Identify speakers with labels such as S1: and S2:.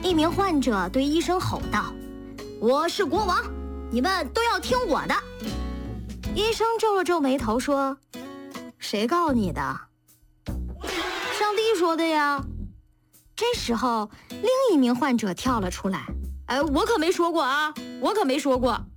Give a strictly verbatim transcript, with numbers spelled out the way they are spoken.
S1: 一名患者对医生吼道：“我是国王，你们都要听我的。”医生皱了皱眉头说：“谁告你的？”“上帝说的呀。”这时候，另一名患者跳了出来：“哎，我可没说过啊，我可没说过。”